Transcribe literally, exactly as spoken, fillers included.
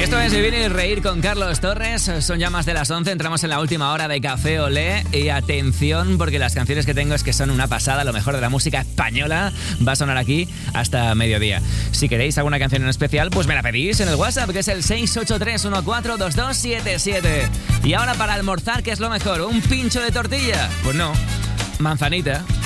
Esto es Vivir y Reír con Carlos Torres. Son ya más de las once, entramos en la última hora de Café Olé. Y atención, porque las canciones que tengo es que son una pasada. Lo mejor de la música española va a sonar aquí hasta mediodía. Si queréis alguna canción en especial, pues me la pedís en el WhatsApp, que es el seis ocho tres uno cuatro dos dos siete siete. Y ahora para almorzar, ¿qué es lo mejor? ¿Un pincho de tortilla? Pues no, manzanita.